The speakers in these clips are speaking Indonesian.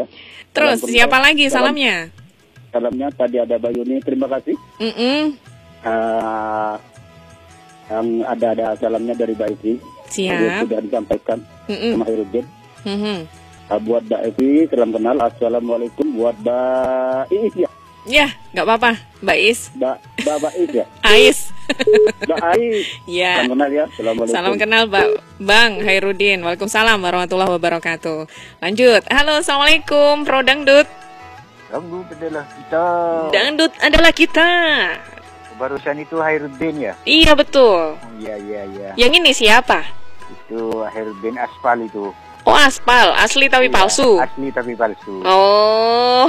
ya. Terus siapa lagi salamnya? Salamnya tadi ada Bayuni, terima kasih. Yang ada salamnya dari Mbak Evi. Siap. Sudah disampaikan sama Herudin. Buat Mbak Evi, salam kenal. Assalamualaikum buat Mbak Iis ya. Ya, nggak apa-apa, Mbak Is. Mbak Is ya. Ais. Mbak Ais. Ya. Salam kenal ya. Assalamualaikum. Salam kenal Bang Hairudin. Waalaikumsalam warahmatullahi wabarakatuh. Lanjut. Halo, assalamualaikum, Pro Dangdut. Dangdut adalah kita. Dangdut adalah kita. Barusan itu Hairudin ya? Iya betul. Iya. Yang ini siapa? Itu Hairudin Aspal itu. Oh, Aspal, asli tapi palsu. Asli tapi palsu. Oh.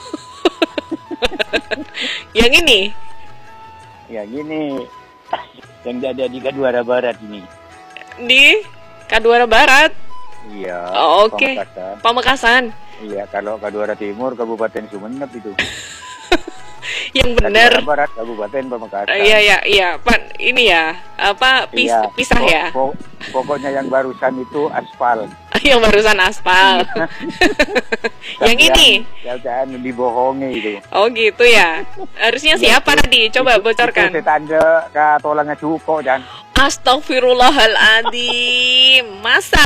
Yang ini? Yang ini yang ada di Kaduara Barat ini. Di Kaduara Barat? Iya. Oh, oke. Pamekasan. Iya, kalau Kaduara Timur Kabupaten Sumeneb itu. Yang benar. Kaduara Barat Kabupaten Pamekasan. Iya, Pak. Ini ya, apa pisah ya? Pokoknya yang barusan itu Aspal. Yang barusan Aspal. Yang ini? Yang dibohongi itu. Oh gitu ya. Harusnya siapa tadi? Coba bocorkan. Itu tanda katolangnya cukup dan. Astagfirullahaladzim. Masa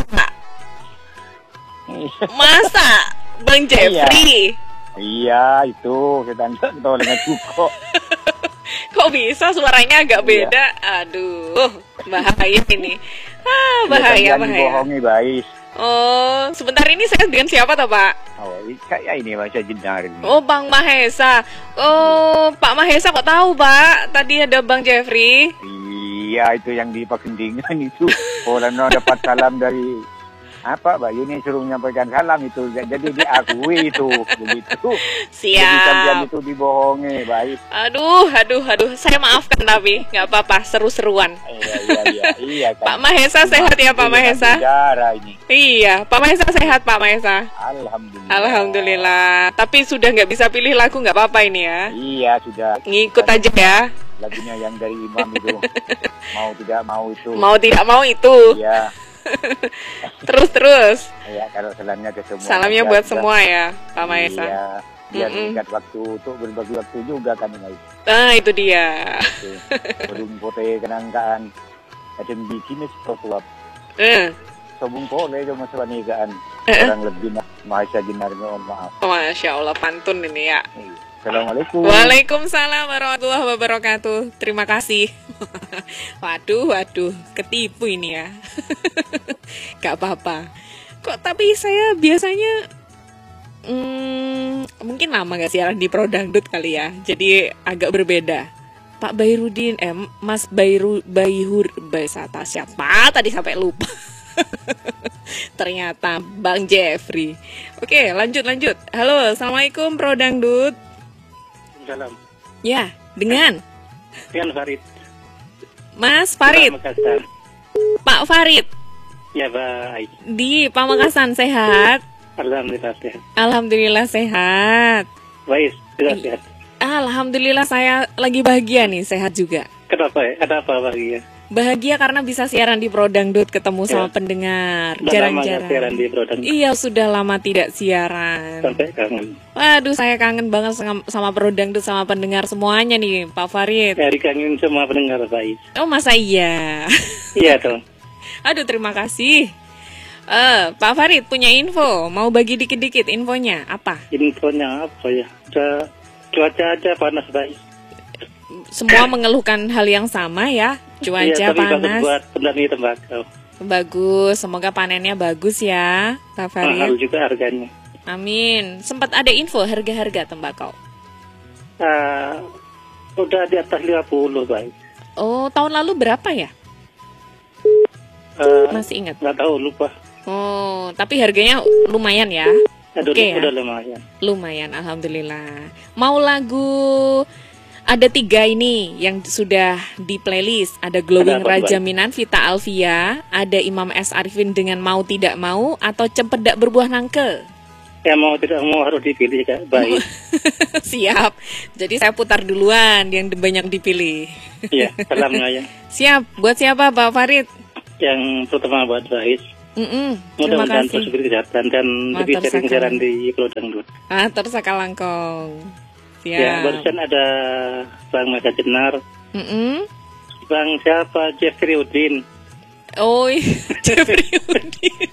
Bang Jeffrey? Iya, itu tanda katolangnya cukup. Kok bisa suaranya agak beda? Aduh, bahaya ini. Bahaya. Dibohongi, Bais. Oh, sebentar ini saya dengan siapa toh, Pak? Oh, kayak ini Mas Jenar ini. Oh, Bang Mahesa. Oh, Pak Mahesa kok tahu, Pak? Tadi ada Bang Jeffrey. Iya, itu yang di Pakendingan itu. Orang dapat salam dari apa, Mbak Yuni suruh menyampaikan salam itu. Jadi diakui itu begitu. Siap. Jadi sampean itu dibohongi, baik. Aduh. Saya maafkan tapi nggak apa-apa, seru-seruan. Iya kan. Pak Mahesa sehat ya, Pak Mahesa? Ini. Iya, Pak Mahesa sehat, Pak Mahesa. Alhamdulillah. Tapi sudah nggak bisa pilih lagu, nggak apa-apa ini ya? Iya, sudah. Ngikut aja ya. Lagunya yang dari Imam itu. Mau tidak mau itu. Mau tidak mau itu. Iya. Terus. Ya, kalau salamnya ke semua. Salamnya buat semua ya, Pak Mahesa. Iya. Biar ingat waktu untuk berbagi waktu juga kan ini. Itu dia. Belum pote kenangkaan. Ada bikinnya seperti apa? Sobung pole cuma sebanigaan. Orang lebih Mahesa Jenarnya, maaf. Masya Allah, pantun ini ya. Assalamualaikum. Waalaikumsalam warahmatullahi wabarakatuh. Terima kasih. Waduh, ketipu ini ya. Gak apa-apa. Kok tapi saya biasanya mungkin lama gak siaran di Pro Dangdut kali ya. Jadi agak berbeda. Pak Bairudin, Mas siapa tadi sampai lupa. Ternyata Bang Jeffrey. Oke, lanjut. Halo, assalamualaikum Pro Dangdut. Salam. Ya, dengan Farid. Mas Farid. Pak Farid. Ya, baik. Di Pamekasan sehat? Alhamdulillah sehat. Alhamdulillah sehat. Baik, sudah sehat. Alhamdulillah saya lagi bahagia nih, sehat juga. Kenapa ya? Ada apa bahagia? Bahagia karena bisa siaran di Pro Dangdut, ketemu sama pendengar. Jarang-jarang. Siaran di Pro Dangdut. Iya, sudah lama tidak siaran. Sampai kangen. Waduh, saya kangen banget sama Pro Dangdut, sama pendengar semuanya nih, Pak Farid. Ya, dikangenin semua pendengar, baik. Oh, masa iya? Iya, dong. Aduh, terima kasih. Pak Farid punya info, mau bagi dikit-dikit infonya, apa? Infonya apa ya? Cuaca aja panas, baik. Semua mengeluhkan hal yang sama ya, cuaca panas. Buat petani tembakau. Bagus, semoga panennya bagus ya, Pak Farid. Mahal juga harganya. Amin. Sempat ada info harga-harga tembakau? Udah di atas 50, baik. Oh, tahun lalu berapa ya? Masih ingat? Nggak tahu, lupa. Oh, tapi harganya lumayan ya? Oke, udah lumayan. Lumayan, alhamdulillah. Mau lagu? Ada 3 ini yang sudah di playlist. Ada Glowing Raja Minan, Vita Alvia, ada Imam S. Arifin dengan Mau Tidak Mau, atau Cempedak Berbuah Nangke. Ya, mau tidak mau harus dipilih, Kak. Baik. Siap. Jadi saya putar duluan yang banyak dipilih. Iya, salamnya ya. Siap. Buat siapa, Pak Farid? Yang pertama buat Bais. Terima Mudah-mudahan kasih. terus diberi kesehatan dan lebih Matur sering sakalan. siaran di Pulau Dangdut. Sakalangkong. Siap. Ya, barusan ada Bang Mega Jenar, Bang siapa Jeffrey Udin. Oh, Jeffrey Udin.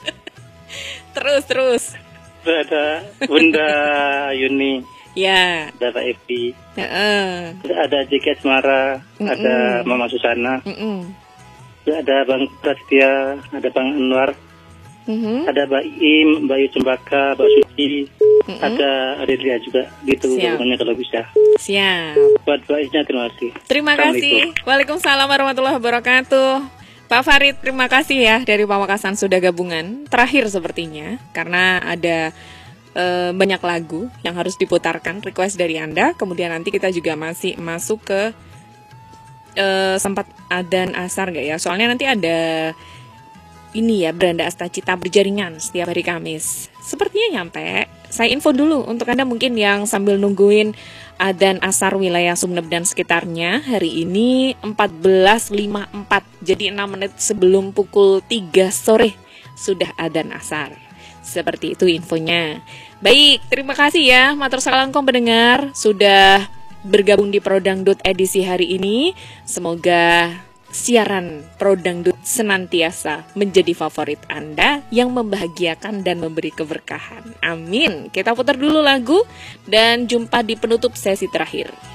Terus. Ada Bunda Yuni, Ya. ada Pak Evi, Heeh. ada JK Asmara, ada Mama Susana, Mm-mm. ada Bang Prasetya, ada Bang Anwar, ada Mbak Im, Mbak Yu Cempaka, Mbak Suci, ada Adelia juga. Gitu Siap. pokoknya kalau bisa. Siap. Buat baiknya terima kasih. Terima kasih. Waalaikumsalam warahmatullahi wabarakatuh. Pak Farid, terima kasih ya dari Pamekasan sudah gabungan. Terakhir sepertinya, karena ada banyak lagu yang harus diputarkan, request dari Anda. Kemudian nanti kita juga masih masuk ke sempat adzan asar gak ya? Soalnya nanti ada ini ya, Beranda Astacita berjaringan setiap hari Kamis. Sepertinya nyampe. Saya info dulu untuk Anda mungkin yang sambil nungguin adzan asar wilayah Sumeneb dan sekitarnya. Hari ini 14.54, jadi 6 menit sebelum pukul 3 sore sudah adzan asar. Seperti itu infonya. Baik, terima kasih ya matur sakalangkong pendengar sudah bergabung di Prodangdut edisi hari ini. Semoga siaran Prodangdut senantiasa menjadi favorit Anda yang membahagiakan dan memberi keberkahan. Amin. Kita putar dulu lagu dan jumpa di penutup sesi terakhir.